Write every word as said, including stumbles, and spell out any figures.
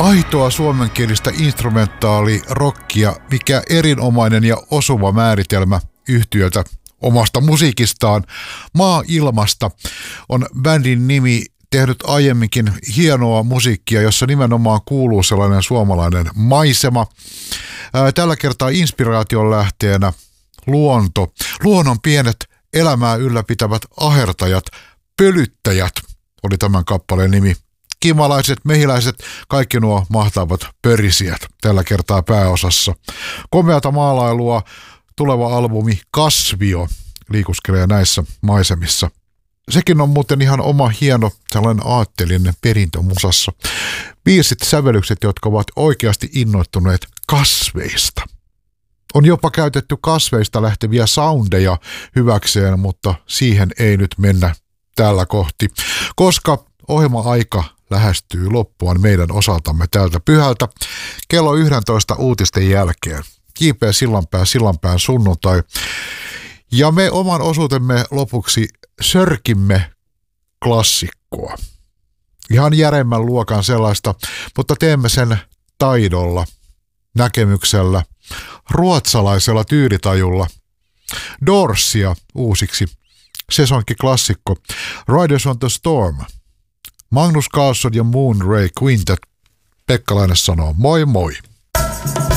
Aitoa suomenkielistä instrumentaalirockia, mikä erinomainen ja osuva määritelmä yhtyöltä omasta musiikistaan. Maa ilmasta on bändin nimi, tehnyt aiemminkin hienoa musiikkia, jossa nimenomaan kuuluu sellainen suomalainen maisema. Tällä kertaa inspiraation lähteenä luonto. Luonnon pienet elämää ylläpitävät ahertajat, pölyttäjät oli tämän kappaleen nimi. Kimalaiset, mehiläiset, kaikki nuo mahtavat pörisijät tällä kertaa pääosassa. Komeata maalailua, tuleva albumi Kasvio liikuskelee näissä maisemissa. Sekin on muuten ihan oma hieno sellainen aatteellinen perintö musassa. Biisit, sävellykset, jotka ovat oikeasti innoittuneet kasveista. On jopa käytetty kasveista lähteviä soundeja hyväkseen, mutta siihen ei nyt mennä tällä kohti, koska ohjelma-aika lähestyy loppuaan meidän osaltamme tältä pyhältä kello yksitoista uutisten jälkeen. J P Sillanpää, Sillanpään sunnuntai. Ja me oman osuutemme lopuksi sörkimme klassikkoa. Ihan järemmän luokan sellaista, mutta teemme sen taidolla, näkemyksellä, ruotsalaisella tyylitajulla. Doorsia uusiksi, sesonkiklassikko, Riders on the Storm. Magnus Carlsson ja Moon Ray Quintet. Pekka Laine sanoo moi moi.